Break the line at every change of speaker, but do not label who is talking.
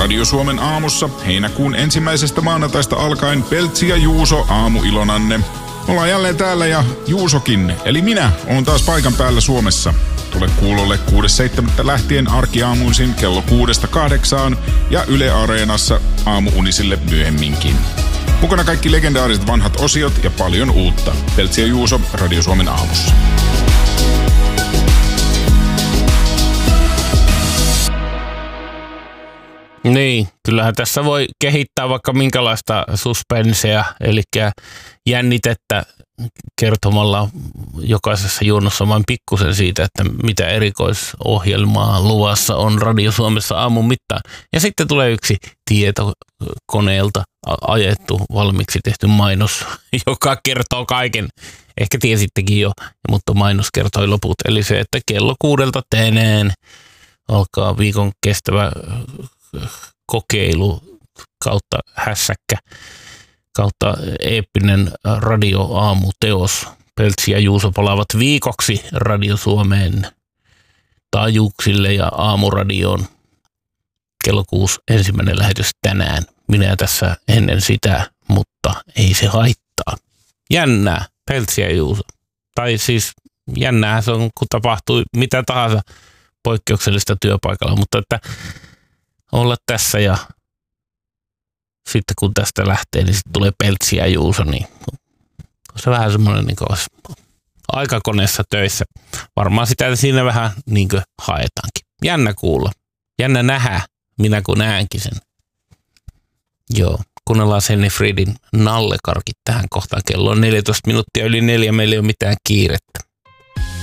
Radio Suomen aamussa heinäkuun 1. maanantaista alkaen Peltsi ja Juuso aamuilonanne. Ollaan jälleen täällä ja Juusokin, eli minä, oon taas paikan päällä Suomessa. Tule kuulolle 6.7. lähtien arkiaamuisin kello 6-8 ja Yle Areenassa aamuunisille myöhemminkin. Mukana kaikki legendaariset vanhat osiot ja paljon uutta. Peltsi ja Juuso Radio Suomen aamussa.
Niin, kyllähän tässä voi kehittää vaikka minkälaista suspensea, eli jännitettä kertomalla jokaisessa juonnossa vain pikkusen siitä, että mitä erikoisohjelmaa luvassa on Radio Suomessa aamun mittaan. Ja sitten tulee yksi tietokoneelta ajettu, valmiiksi tehty mainos, joka kertoo kaiken. Ehkä tiesittekin jo, mutta mainos kertoi loput. Eli se, että kello 6 tänään alkaa viikon kestävä kokeilu kautta hässäkkä kautta eeppinen radioaamuteos. Peltsi ja Juuso palaavat viikoksi Radio Suomeen taajuuksille ja aamuradioon. Kello 6 ensimmäinen lähetys tänään. Minä tässä ennen sitä, mutta ei se haittaa. Jännää, Peltsi ja Juuso. Tai siis jännää se on, kun tapahtuu mitä tahansa poikkeuksellista työpaikalla, mutta että olla tässä ja sitten kun tästä lähtee, niin sitten tulee Peltsi ja Juuso, niin se vähän semmoinen niin kuin aikakoneessa töissä. Varmaan sitä siinä vähän niin kuin haetaankin. Jännä kuulla. Jännä nähdä, minä kun näenkin sen. Joo, kuunnellaan Senni Friedin Nallekarkit tähän kohtaan. Kello on 14 minuuttia yli 4, meillä ei ole mitään kiirettä.